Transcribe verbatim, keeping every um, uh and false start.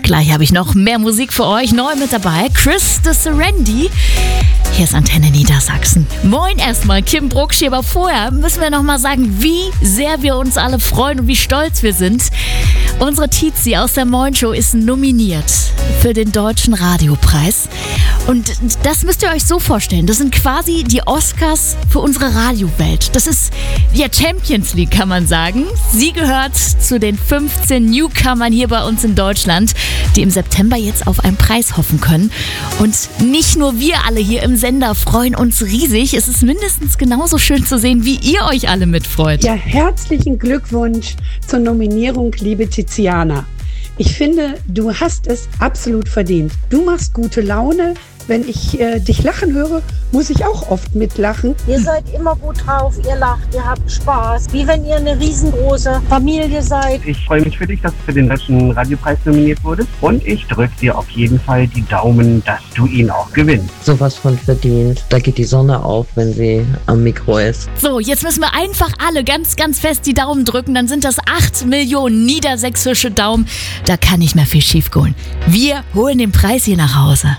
Gleich habe ich noch mehr Musik für euch. Neu mit dabei, Chris de Serendi. Hier ist Antenne Niedersachsen. Moin erstmal, Kim Brucksch hier. Aber vorher müssen wir noch mal sagen, wie sehr wir uns alle freuen und wie stolz wir sind. Unsere Tizi aus der Moin Show ist nominiert für den Deutschen Radiopreis. Und das müsst ihr euch so vorstellen. Das sind quasi die Oscars für unsere Radiowelt. Das ist ja Champions League, kann man sagen. Sie gehört zu den fünfzehn Newcomern hier bei uns in Deutschland, die im September jetzt auf einen Preis hoffen können. Und nicht nur wir alle hier im Sender freuen uns riesig. Es ist mindestens genauso schön zu sehen, wie ihr euch alle mitfreut. Ja, herzlichen Glückwunsch zur Nominierung, liebe Tiziana. Ich finde, du hast es absolut verdient. Du machst gute Laune. Wenn ich äh, dich lachen höre, muss ich auch oft mitlachen. Ihr seid immer gut drauf, ihr lacht, ihr habt Spaß. Wie wenn ihr eine riesengroße Familie seid. Ich freue mich für dich, dass du für den Deutschen Radiopreis nominiert wurdest. Und ich drücke dir auf jeden Fall die Daumen, dass du ihn auch gewinnst. Sowas von verdient. Da geht die Sonne auf, wenn sie am Mikro ist. So, jetzt müssen wir einfach alle ganz, ganz fest die Daumen drücken. Dann sind das acht Millionen niedersächsische Daumen. Da kann nicht mehr viel schief gehen. Wir holen den Preis hier nach Hause.